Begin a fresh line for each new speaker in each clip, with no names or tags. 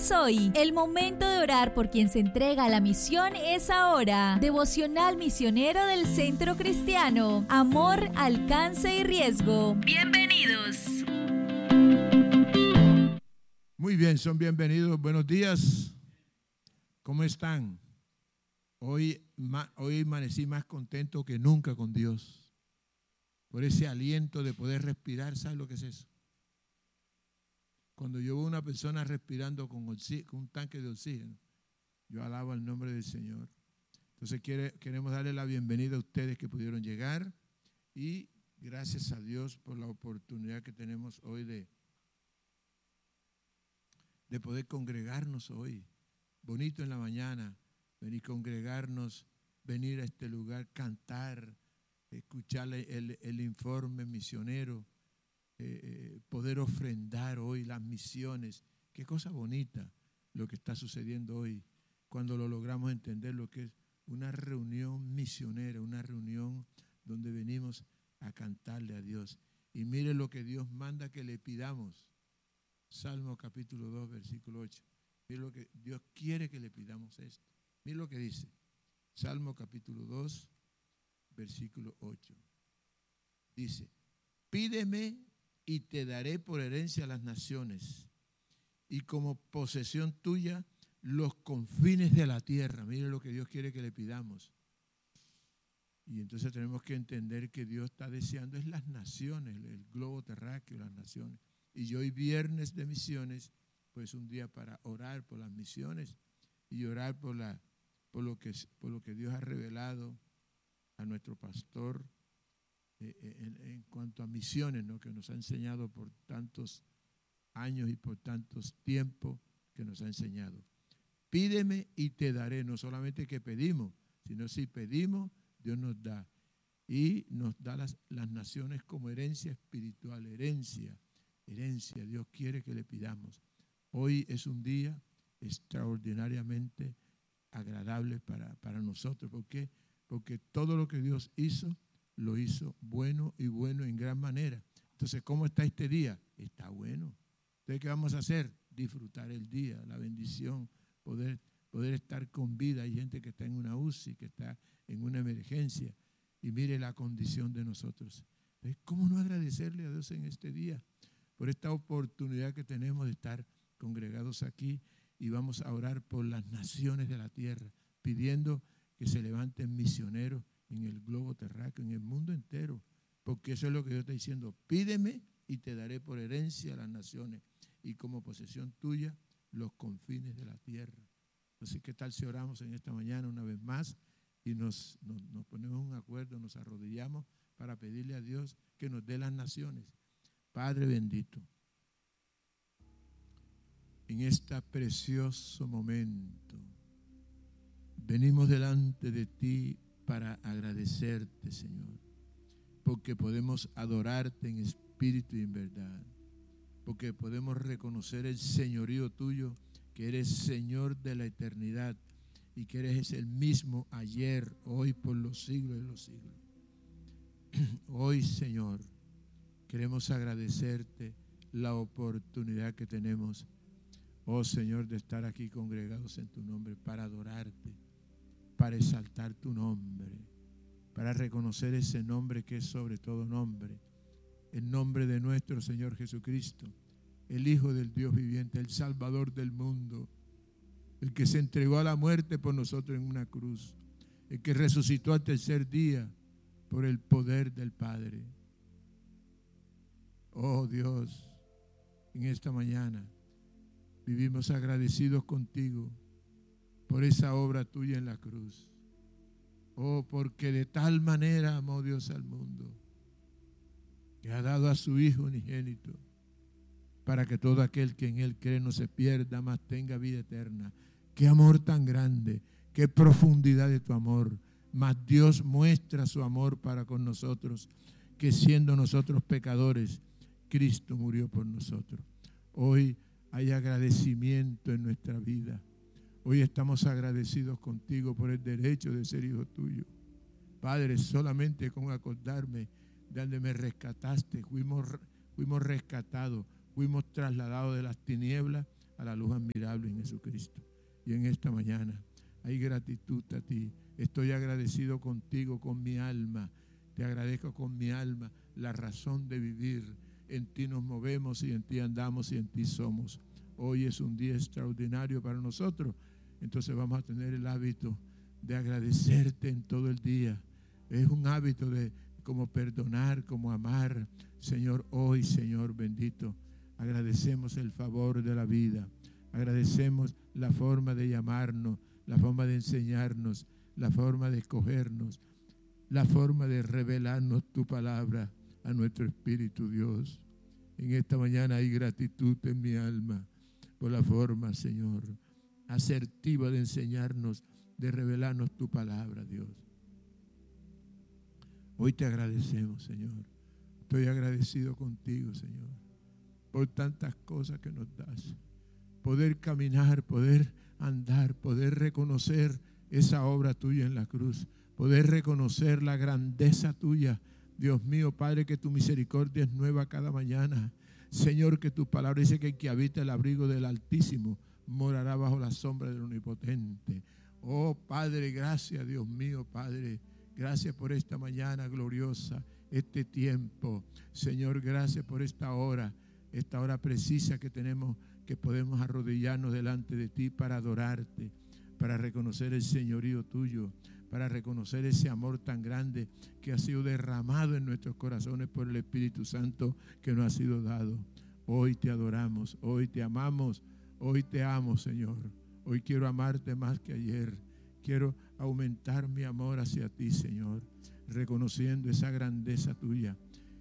es hoy. El momento de orar por quien se entrega a la misión es ahora. Devocional misionero del Centro Cristiano. Amor, alcance y riesgo. Bienvenidos.
Muy bien, son bienvenidos. Buenos días. ¿Cómo están? Hoy amanecí más contento que nunca con Dios. Por ese aliento de poder respirar. ¿Sabes lo que es eso? Cuando yo veo a una persona respirando con un tanque de oxígeno, yo alabo el nombre del Señor. Entonces queremos darle la bienvenida a ustedes que pudieron llegar y gracias a Dios por la oportunidad que tenemos hoy de poder congregarnos hoy. Bonito en la mañana, venir congregarnos, venir a este lugar, cantar, escuchar el informe misionero. Poder ofrendar hoy las misiones. Qué cosa bonita lo que está sucediendo hoy cuando lo logramos entender lo que es una reunión misionera, una reunión donde venimos a cantarle a Dios. Y mire lo que Dios manda que le pidamos. Salmo capítulo 2, versículo 8. Mire lo que Dios quiere que le pidamos esto. Mire lo que dice. Salmo capítulo 2, versículo 8. Dice, pídeme y te daré por herencia a las naciones y como posesión tuya los confines de la tierra. Mire lo que Dios quiere que le pidamos. Y entonces tenemos que entender que Dios está deseando es las naciones, el globo terráqueo, las naciones. Y hoy viernes de misiones, pues un día para orar por las misiones y orar por lo que Dios ha revelado a nuestro pastor en cuanto a misiones, ¿no? Que nos ha enseñado por tantos años y por tantos tiempos que nos ha enseñado. Pídeme y te daré, no solamente que pedimos, sino si pedimos, Dios nos da. Y nos da las naciones como herencia espiritual, herencia. Dios quiere que le pidamos. Hoy es un día extraordinariamente agradable para nosotros. ¿Por qué? Porque todo lo que Dios hizo, lo hizo bueno y bueno en gran manera. Entonces, ¿cómo está este día? Está bueno. Entonces, ¿qué vamos a hacer? Disfrutar el día, la bendición, poder estar con vida. Hay gente que está en una UCI, que está en una emergencia. Y mire la condición de nosotros. Entonces, ¿cómo no agradecerle a Dios en este día por esta oportunidad que tenemos de estar congregados aquí? Y vamos a orar por las naciones de la tierra, pidiendo que se levanten misioneros en el globo terráqueo, en el mundo entero, porque eso es lo que Dios está diciendo. Pídeme y te daré por herencia a las naciones y como posesión tuya los confines de la tierra. Entonces, ¿qué tal si oramos en esta mañana una vez más y nos ponemos un acuerdo, nos arrodillamos para pedirle a Dios que nos dé las naciones? Padre bendito, en este precioso momento venimos delante de ti para agradecerte, Señor, porque podemos adorarte en espíritu y en verdad, porque podemos reconocer el señorío tuyo, que eres Señor de la eternidad y que eres el mismo ayer, hoy, por los siglos de los siglos. Hoy, Señor, queremos agradecerte la oportunidad que tenemos, oh Señor, de estar aquí congregados en tu nombre para adorarte, para exaltar tu nombre, para reconocer ese nombre que es sobre todo nombre, el nombre de nuestro Señor Jesucristo, el Hijo del Dios viviente, el Salvador del mundo, el que se entregó a la muerte por nosotros en una cruz, el que resucitó al tercer día por el poder del Padre. Oh Dios, en esta mañana vivimos agradecidos contigo por esa obra tuya en la cruz. Oh, porque de tal manera amó Dios al mundo, que ha dado a su Hijo unigénito, para que todo aquel que en Él cree no se pierda, mas tenga vida eterna. Qué amor tan grande, qué profundidad de tu amor. Mas Dios muestra su amor para con nosotros, que siendo nosotros pecadores, Cristo murió por nosotros. Hoy hay agradecimiento en nuestra vida. Hoy estamos agradecidos contigo por el derecho de ser hijo tuyo. Padre, solamente con acordarme de donde me rescataste, fuimos rescatados, fuimos trasladados de las tinieblas a la luz admirable en Jesucristo. Y en esta mañana hay gratitud a ti. Estoy agradecido contigo con mi alma. Te agradezco con mi alma la razón de vivir. En ti nos movemos y en ti andamos y en ti somos. Hoy es un día extraordinario para nosotros. Entonces vamos a tener el hábito de agradecerte en todo el día. Es un hábito de como perdonar, como amar. Señor, hoy, Señor bendito, agradecemos el favor de la vida. Agradecemos la forma de llamarnos, la forma de enseñarnos, la forma de escogernos, la forma de revelarnos tu palabra a nuestro espíritu, Dios. En esta mañana hay gratitud en mi alma por la forma, Señor, asertiva de enseñarnos, de revelarnos tu palabra, Dios. Hoy te agradecemos, Señor. Estoy agradecido contigo, Señor, por tantas cosas que nos das. Poder caminar, poder andar, poder reconocer esa obra tuya en la cruz, poder reconocer la grandeza tuya. Dios mío, Padre, que tu misericordia es nueva cada mañana. Señor, que tu palabra dice que el que habita el abrigo del Altísimo morará bajo la sombra del Omnipotente. Oh, Padre, gracias, Dios mío, Padre. Gracias por esta mañana gloriosa, este tiempo. Señor, gracias por esta hora precisa que tenemos, que podemos arrodillarnos delante de ti para adorarte, para reconocer el señorío tuyo, para reconocer ese amor tan grande que ha sido derramado en nuestros corazones por el Espíritu Santo que nos ha sido dado. Hoy te adoramos, hoy te amamos, hoy te amo, Señor. Hoy quiero amarte más que ayer. Quiero aumentar mi amor hacia ti, Señor, reconociendo esa grandeza tuya,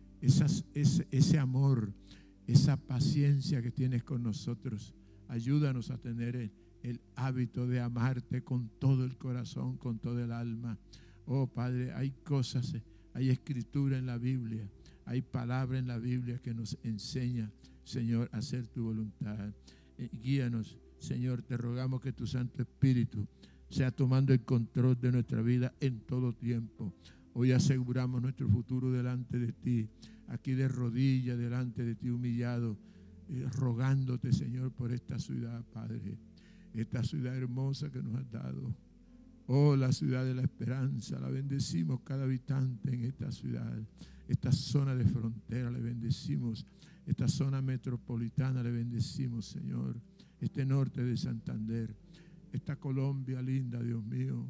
ese amor, esa paciencia que tienes con nosotros. Ayúdanos a tener el hábito de amarte con todo el corazón, con todo el alma. Oh, Padre, hay cosas, hay escritura en la Biblia, hay palabra en la Biblia que nos enseña, Señor, a hacer tu voluntad. Guíanos, Señor, te rogamos que tu Santo Espíritu sea tomando el control de nuestra vida en todo tiempo. Hoy aseguramos nuestro futuro delante de ti, aquí de rodillas delante de ti, humillado, rogándote, Señor, por esta ciudad, Padre, esta ciudad hermosa que nos has dado. Oh, la ciudad de la esperanza, la bendecimos cada habitante en esta ciudad, esta zona de frontera, le bendecimos, esta zona metropolitana, le bendecimos, Señor, este norte de Santander, esta Colombia linda, Dios mío.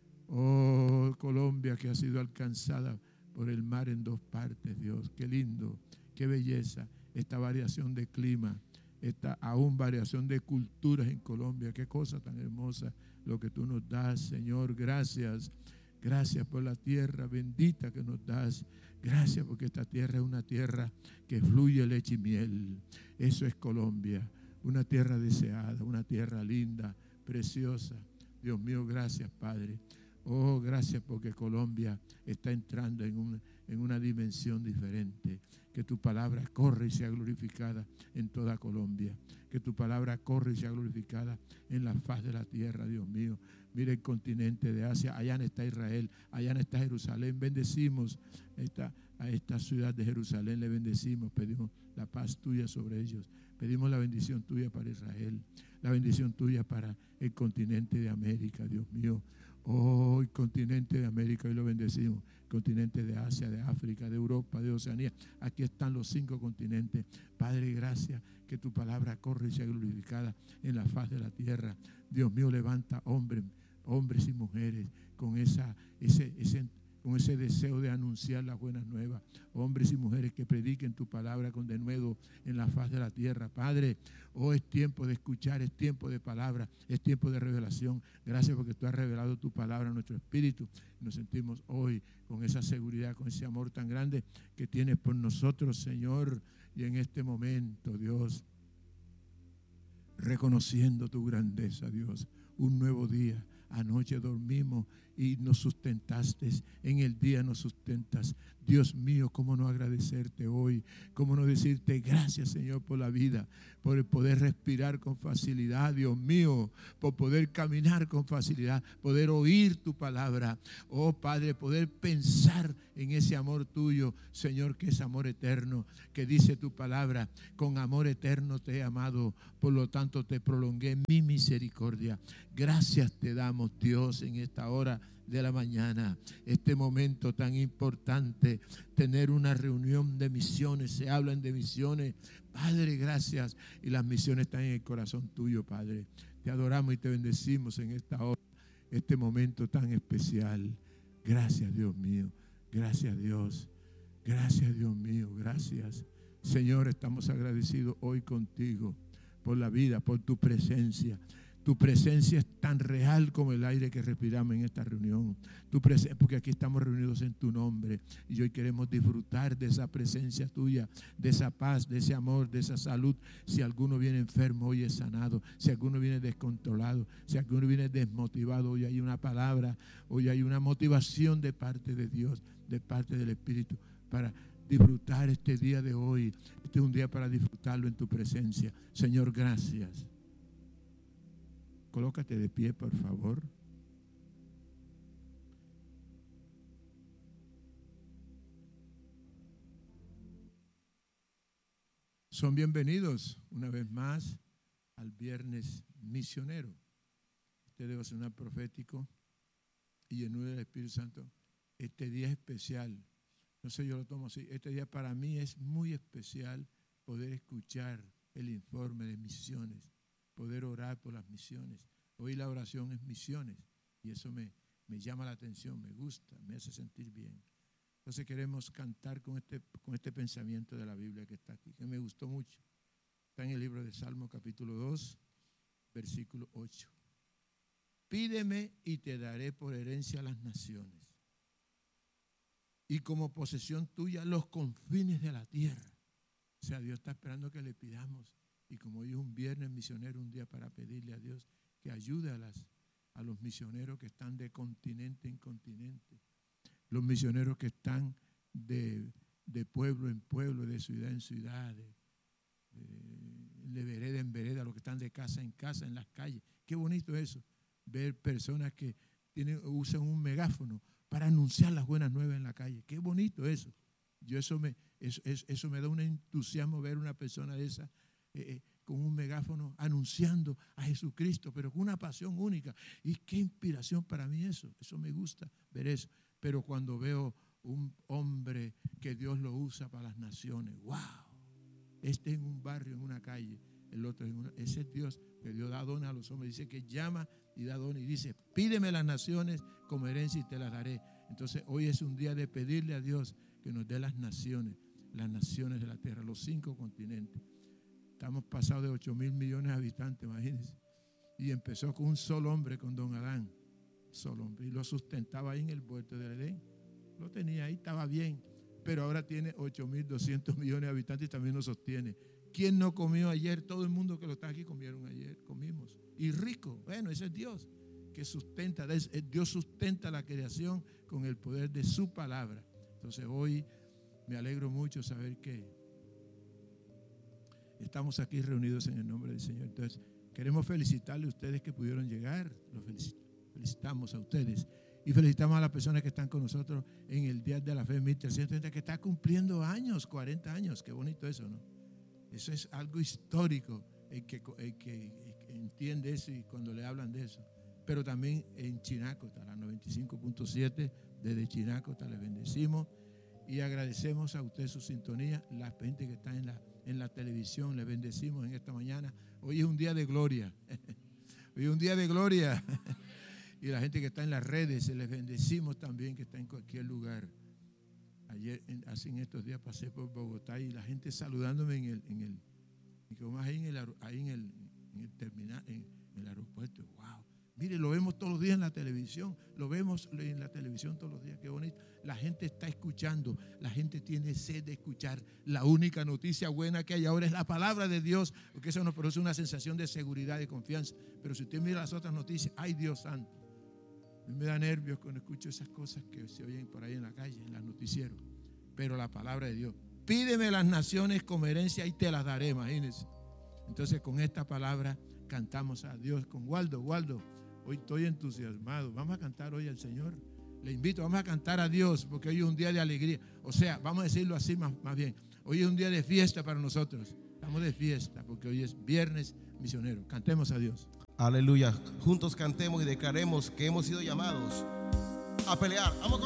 Oh, Colombia que ha sido alcanzada por el mar en dos partes, Dios. Qué lindo, qué belleza. Esta variación de clima, esta aún variación de culturas en Colombia. Qué cosa tan hermosa lo que tú nos das, Señor. Gracias. Gracias por la tierra bendita que nos das. Gracias porque esta tierra es una tierra que fluye leche y miel. Eso es Colombia. Una tierra deseada, una tierra linda, preciosa. Dios mío, gracias, Padre. Oh, gracias porque Colombia está entrando en una dimensión diferente. Que tu palabra corre y sea glorificada en toda Colombia. Que tu palabra corre y sea glorificada en la faz de la tierra, Dios mío. Mira el continente de Asia, allá está Israel, allá está Jerusalén. Bendecimos a esta ciudad de Jerusalén, le bendecimos, pedimos la paz tuya sobre ellos. Pedimos la bendición tuya para Israel, la bendición tuya para el continente de América, Dios mío. Oh, el continente de América, hoy lo bendecimos. El continente de Asia, de África, de Europa, de Oceanía. Aquí están los 5 continentes. Padre, gracias que tu palabra corre y sea glorificada en la faz de la tierra. Dios mío, levanta hombres y mujeres con ese deseo de anunciar las buenas nuevas. Hombres y mujeres que prediquen tu palabra con denuedo en la faz de la tierra. Padre, es tiempo de escuchar, es tiempo de palabra, es tiempo de revelación. Gracias porque tú has revelado tu palabra a nuestro espíritu. Nos sentimos hoy con esa seguridad, con ese amor tan grande que tienes por nosotros, Señor. Y en este momento, Dios, reconociendo tu grandeza, Dios, un nuevo día. Anoche dormimos y nos sustentaste. En el día nos sustentas. Dios mío, cómo no agradecerte hoy. Cómo no decirte gracias, Señor, por la vida. Por el poder respirar con facilidad, Dios mío. Por poder caminar con facilidad. Poder oír tu palabra. Oh, Padre, poder pensar en ese amor tuyo, Señor, que es amor eterno, que dice tu palabra, con amor eterno te he amado, por lo tanto te prolongué mi misericordia. Gracias te damos, Dios, en esta hora de la mañana, este momento tan importante, tener una reunión de misiones, se hablan de misiones. Padre, gracias, y las misiones están en el corazón tuyo, Padre. Te adoramos y te bendecimos en esta hora, este momento tan especial. Gracias, Dios mío. Gracias, Dios. Gracias, Dios mío. Gracias. Señor, estamos agradecidos hoy contigo por la vida, por tu presencia. Tu presencia es tan real como el aire que respiramos en esta reunión. Tu presencia, porque aquí estamos reunidos en tu nombre y hoy queremos disfrutar de esa presencia tuya, de esa paz, de ese amor, de esa salud. Si alguno viene enfermo, hoy es sanado. Si alguno viene descontrolado, si alguno viene desmotivado, hoy hay una palabra, hoy hay una motivación de parte de Dios, de parte del Espíritu, para disfrutar este día de hoy. Este es un día para disfrutarlo en tu presencia. Señor, gracias. Colócate de pie, por favor. Son bienvenidos una vez más al Viernes Misionero. Este debe sonar profético y lleno del Espíritu Santo. Este día es especial. No sé, yo lo tomo así. Este día para mí es muy especial poder escuchar el informe de misiones, poder orar por las misiones. Hoy la oración es misiones y eso me llama la atención, me gusta, me hace sentir bien. Entonces queremos cantar con este pensamiento de la Biblia que está aquí, que me gustó mucho. Está en el libro de Salmo capítulo 2, versículo 8. Pídeme y te daré por herencia las naciones y como posesión tuya los confines de la tierra. O sea, Dios está esperando que le pidamos. Y como hoy es un viernes misionero, un día para pedirle a Dios que ayude a los misioneros que están de continente en continente, los misioneros que están de pueblo en pueblo, de ciudad en ciudad, de vereda en vereda, los que están de casa en casa, en las calles. Qué bonito eso, ver personas que usan un megáfono para anunciar las buenas nuevas en la calle. Qué bonito eso. Eso me da un entusiasmo ver una persona de esa con un megáfono anunciando a Jesucristo, pero con una pasión única. Y qué inspiración para mí eso. Eso me gusta ver eso. Pero cuando veo un hombre que Dios lo usa para las naciones, wow. Este en un barrio, en una calle, el otro en una. Ese es Dios, que Dios da dones a los hombres. Dice que llama y da dones y dice, pídeme las naciones como herencia y te las daré. Entonces hoy es un día de pedirle a Dios que nos dé las naciones de la tierra, los 5 continentes. Estamos pasados de 8,000 millones de habitantes, imagínense. Y empezó con un solo hombre, con don Adán. Solo hombre. Y lo sustentaba ahí en el huerto del Edén. Lo tenía ahí, estaba bien. Pero ahora tiene 8,200 millones de habitantes y también lo sostiene. ¿Quién no comió ayer? Todo el mundo que lo está aquí comieron ayer. Comimos. Y rico. Bueno, ese es Dios que sustenta. Dios sustenta la creación con el poder de su palabra. Entonces hoy me alegro mucho saber que estamos aquí reunidos en el nombre del Señor. Entonces, queremos felicitarle a ustedes que pudieron llegar. Los felicitamos a ustedes. Y felicitamos a las personas que están con nosotros en el Día de la Fe 1330, que está cumpliendo años, 40 años. Qué bonito eso, ¿no? Eso es algo histórico, el que entiende eso y cuando le hablan de eso. Pero también en Chinacota, la 95.7, desde Chinacota, les bendecimos y agradecemos a usted su sintonía. La gente que está en la televisión, les bendecimos en esta mañana. Hoy es un día de gloria. Hoy es un día de gloria. Y la gente que está en las redes, les bendecimos también, que está en cualquier lugar. Ayer, hace en estos días, pasé por Bogotá y la gente saludándome en el terminal, en el aeropuerto. ¡Wow! Mire, lo vemos todos los días en la televisión. Lo vemos en la televisión todos los días. Qué bonito. La gente está escuchando. La gente tiene sed de escuchar. La única noticia buena que hay ahora es la palabra de Dios, porque eso nos produce una sensación de seguridad y confianza. Pero si usted mira las otras noticias, ¡ay, Dios santo! A mí me da nervios cuando escucho esas cosas que se oyen por ahí en la calle, en los noticieros. Pero la palabra de Dios, pídeme las naciones como herencia y te las daré, imagínense. Entonces con esta palabra cantamos a Dios con Waldo. Hoy estoy entusiasmado. Vamos a cantar hoy al Señor. Le invito, vamos a cantar a Dios porque hoy es un día de alegría. O sea, vamos a decirlo así más bien. Hoy es un día de fiesta para nosotros. Estamos de fiesta porque hoy es viernes misionero. Cantemos a Dios.
Aleluya. Juntos cantemos y declaremos que hemos sido llamados a pelear. Vamos con